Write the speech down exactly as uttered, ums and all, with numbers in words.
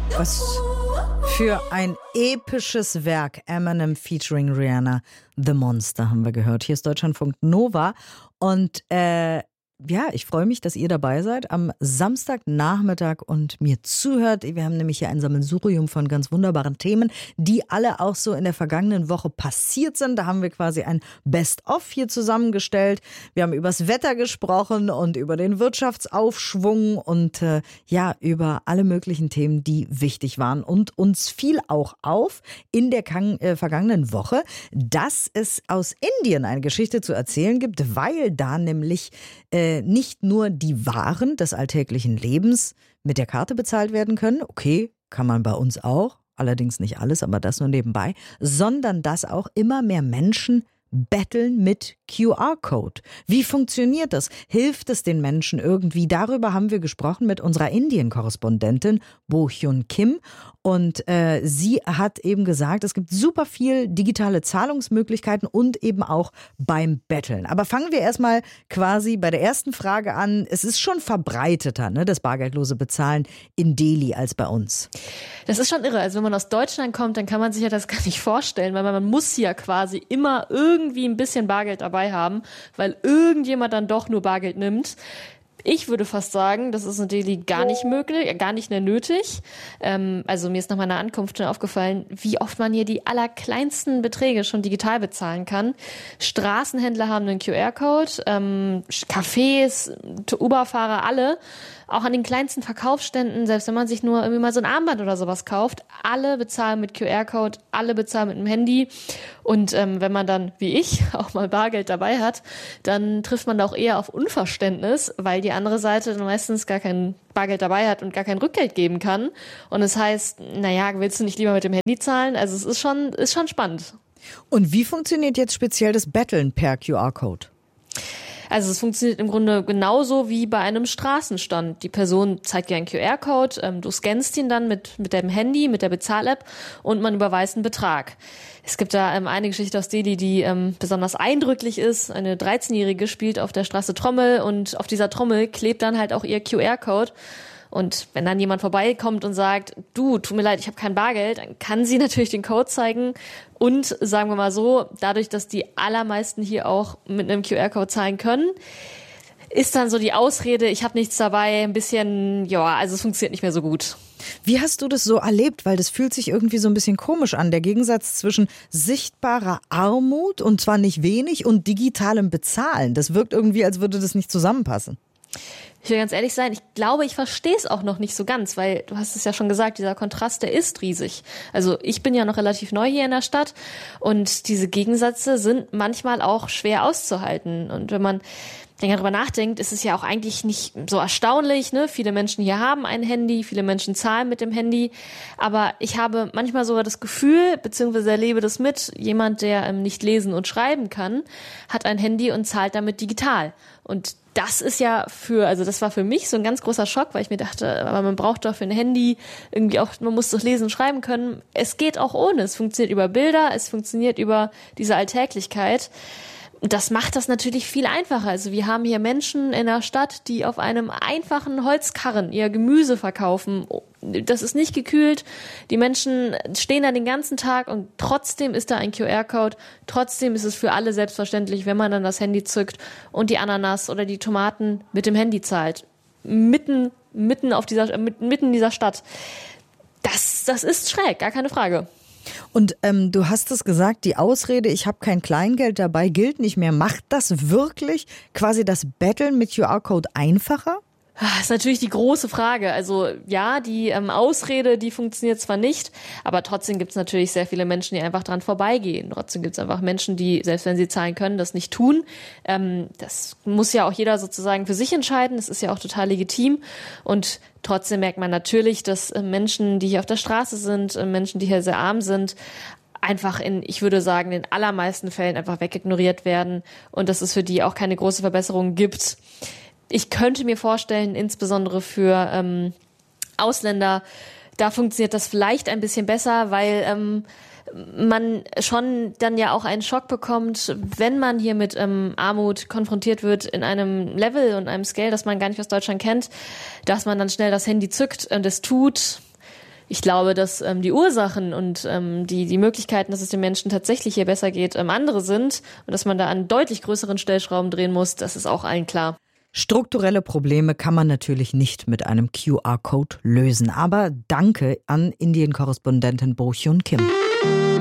Was für ein episches Werk. Eminem featuring Rihanna, The Monster haben wir gehört. Hier ist Deutschlandfunk Nova und äh, ja, ich freue mich, dass ihr dabei seid am Samstagnachmittag und mir zuhört. Wir haben nämlich hier ein Sammelsurium von ganz wunderbaren Themen, die alle auch so in der vergangenen Woche passiert sind. Da haben wir quasi ein Best-of hier zusammengestellt. Wir haben übers Wetter gesprochen und über den Wirtschaftsaufschwung und äh, ja, über alle möglichen Themen, die wichtig waren. Und uns fiel auch auf in der Kang- äh, vergangenen Woche, dass es aus Indien eine Geschichte zu erzählen gibt, weil da nämlich äh, nicht nur die Waren des alltäglichen Lebens mit der Karte bezahlt werden können, okay, kann man bei uns auch, allerdings nicht alles, aber das nur nebenbei, sondern dass auch immer mehr Menschen betteln mit Q R-Code. Wie funktioniert das? Hilft es den Menschen irgendwie? Darüber haben wir gesprochen mit unserer Indien-Korrespondentin Bo Hyun Kim und äh, sie hat eben gesagt, es gibt super viel digitale Zahlungsmöglichkeiten und eben auch beim Betteln. Aber fangen wir erstmal quasi bei der ersten Frage an. Es ist schon verbreiteter, ne, das bargeldlose Bezahlen in Delhi als bei uns. Das ist schon irre. Also wenn man aus Deutschland kommt, dann kann man sich ja das gar nicht vorstellen, weil man, man muss ja quasi immer irgendwie ein bisschen Bargeld dabei haben, weil irgendjemand dann doch nur Bargeld nimmt. Ich würde fast sagen, das ist in Delhi gar nicht möglich, gar nicht mehr nötig. Ähm, also mir ist nach meiner Ankunft schon aufgefallen, wie oft man hier die allerkleinsten Beträge schon digital bezahlen kann. Straßenhändler haben einen Q R-Code, ähm, Cafés, Uber-Fahrer, alle. Auch an den kleinsten Verkaufsständen, selbst wenn man sich nur irgendwie mal so ein Armband oder sowas kauft, alle bezahlen mit Q R-Code, alle bezahlen mit dem Handy. Und ähm, wenn man dann, wie ich, auch mal Bargeld dabei hat, dann trifft man da auch eher auf Unverständnis, weil die andere Seite dann meistens gar kein Bargeld dabei hat und gar kein Rückgeld geben kann. Und es heißt, naja, willst du nicht lieber mit dem Handy zahlen? Also es ist schon, ist schon spannend. Und wie funktioniert jetzt speziell das Betteln per Q R-Code? Also es funktioniert im Grunde genauso wie bei einem Straßenstand. Die Person zeigt dir einen Q R-Code, ähm, du scannst ihn dann mit mit deinem Handy, mit der Bezahl-App und man überweist einen Betrag. Es gibt da ähm, eine Geschichte aus Delhi, die ähm, besonders eindrücklich ist. Eine dreizehnjährige spielt auf der Straße Trommel und auf dieser Trommel klebt dann halt auch ihr Q R-Code. Und wenn dann jemand vorbeikommt und sagt, du, tut mir leid, ich habe kein Bargeld, dann kann sie natürlich den Code zeigen. Und sagen wir mal so, dadurch, dass die allermeisten hier auch mit einem Q R-Code zahlen können, ist dann so die Ausrede, ich habe nichts dabei, ein bisschen, ja, also es funktioniert nicht mehr so gut. Wie hast du das so erlebt? Weil das fühlt sich irgendwie so ein bisschen komisch an, der Gegensatz zwischen sichtbarer Armut, und zwar nicht wenig, und digitalem Bezahlen. Das wirkt irgendwie, als würde das nicht zusammenpassen. Ich will ganz ehrlich sein, ich glaube, ich verstehe es auch noch nicht so ganz, weil du hast es ja schon gesagt, dieser Kontrast, der ist riesig. Also ich bin ja noch relativ neu hier in der Stadt und diese Gegensätze sind manchmal auch schwer auszuhalten. Und wenn man länger drüber nachdenkt, ist es ja auch eigentlich nicht so erstaunlich, ne? Viele Menschen hier haben ein Handy, viele Menschen zahlen mit dem Handy, aber ich habe manchmal sogar das Gefühl, beziehungsweise erlebe das mit, jemand, der ähm, nicht lesen und schreiben kann, hat ein Handy und zahlt damit digital. Und das ist ja für, also das war für mich so ein ganz großer Schock, weil ich mir dachte, aber man braucht doch für ein Handy irgendwie auch, man muss doch lesen und schreiben können. Es geht auch ohne. Es funktioniert über Bilder, es funktioniert über diese Alltäglichkeit. Und das macht das natürlich viel einfacher. Also wir haben hier Menschen in der Stadt, die auf einem einfachen Holzkarren ihr Gemüse verkaufen. Das ist nicht gekühlt. Die Menschen stehen da den ganzen Tag und trotzdem ist da ein Q R-Code. Trotzdem ist es für alle selbstverständlich, wenn man dann das Handy zückt und die Ananas oder die Tomaten mit dem Handy zahlt. Mitten, mitten auf dieser, mitten in dieser Stadt. Das, das ist schräg, gar keine Frage. Und ähm, du hast es gesagt, die Ausrede, ich habe kein Kleingeld dabei, gilt nicht mehr. Macht das wirklich quasi das Betteln mit Q R-Code einfacher? Das ist natürlich die große Frage. Also ja, die ähm, Ausrede, die funktioniert zwar nicht, aber trotzdem gibt es natürlich sehr viele Menschen, die einfach dran vorbeigehen. Trotzdem gibt es einfach Menschen, die, selbst wenn sie zahlen können, das nicht tun. Ähm, das muss ja auch jeder sozusagen für sich entscheiden. Das ist ja auch total legitim. Und trotzdem merkt man natürlich, dass äh, Menschen, die hier auf der Straße sind, äh, Menschen, die hier sehr arm sind, einfach in, ich würde sagen, in allermeisten Fällen einfach wegignoriert werden und dass es für die auch keine große Verbesserung gibt. Ich könnte mir vorstellen, insbesondere für ähm, Ausländer, da funktioniert das vielleicht ein bisschen besser, weil ähm, man schon dann ja auch einen Schock bekommt, wenn man hier mit ähm, Armut konfrontiert wird in einem Level und einem Scale, das man gar nicht aus Deutschland kennt, dass man dann schnell das Handy zückt und es tut. ich glaube, dass ähm, die Ursachen und ähm, die, die Möglichkeiten, dass es den Menschen tatsächlich hier besser geht, ähm, andere sind und dass man da an deutlich größeren Stellschrauben drehen muss, das ist auch allen klar. Strukturelle Probleme kann man natürlich nicht mit einem Q R-Code lösen. Aber danke an Indien-Korrespondentin Bo Hyun Kim.